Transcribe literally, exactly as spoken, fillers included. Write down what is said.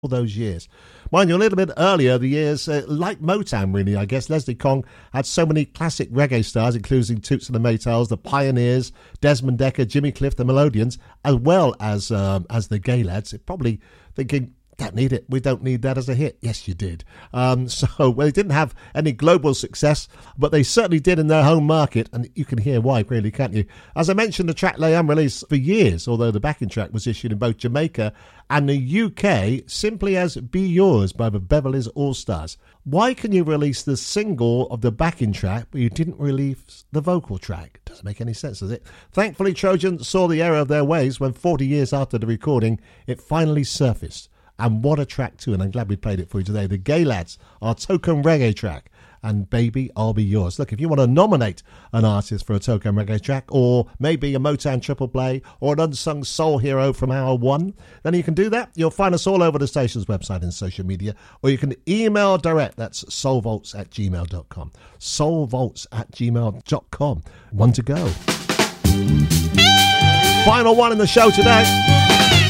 all those years. Mind you, a little bit earlier, the years, uh, like Motown, really, I guess. Leslie Kong had so many classic reggae stars, including Toots and the Maytals, the Pioneers, Desmond Decker, Jimmy Cliff, the Melodians, as well as um, as the Gay Lads. It probably thinking, don't need it. We don't need that as a hit. Yes, you did. Um, so, well, they didn't have any global success, but they certainly did in their home market, and you can hear why, really, can't you? As I mentioned, the track lay unreleased for years, although the backing track was issued in both Jamaica and the U K simply as Be Yours by the Beverly's All-Stars. Why can you release the single of the backing track, but you didn't release the vocal track? Doesn't make any sense, does it? Thankfully, Trojan saw the error of their ways when forty years after the recording, it finally surfaced. And what a track too, and I'm glad we played it for you today. The Gay Lads, our token reggae track, and Baby, I'll Be Yours. Look, if you want to nominate an artist for a token reggae track, or maybe a Motown triple play, or an unsung soul hero from hour one, then you can do that. You'll find us all over the station's website and social media, or you can email direct. That's soulvaults at gmail dot com. soulvaults at gmail dot com. One to go. Final one in the show today.